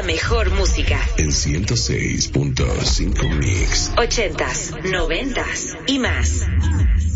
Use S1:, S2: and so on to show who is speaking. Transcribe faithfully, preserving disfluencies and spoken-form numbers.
S1: mejor música.
S2: En ciento seis punto cinco Mix.
S1: Ochentas, noventas y más.